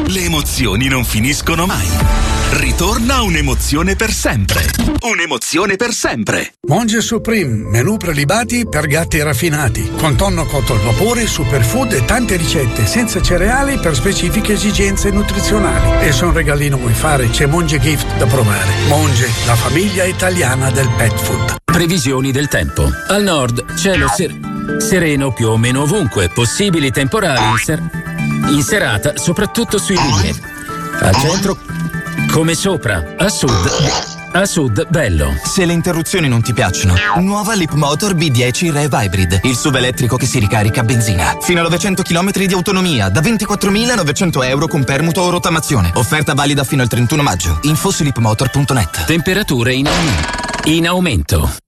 Le emozioni non finiscono mai. Ritorna un'emozione per sempre. Un'emozione per sempre. Monge Supreme, menù prelibati per gatti raffinati, con tonno cotto al vapore, superfood e tante ricette senza cereali per specifiche esigenze nutrizionali. E se un regalino vuoi fare, c'è Monge Gift da provare. Monge, la famiglia italiana del pet food. Previsioni del tempo. Al nord, cielo sereno più o meno ovunque, possibili temporali in serata, soprattutto sui linee. Al centro, come sopra, a sud, bello. Se le interruzioni non ti piacciono, nuova Leapmotor B10 Rev Hybrid, il SUV elettrico che si ricarica a benzina. Fino a 900 km di autonomia, da 24.900 euro con permuto o rottamazione. Offerta valida fino al 31 maggio. Info su leapmotor.net. Temperature in aumento.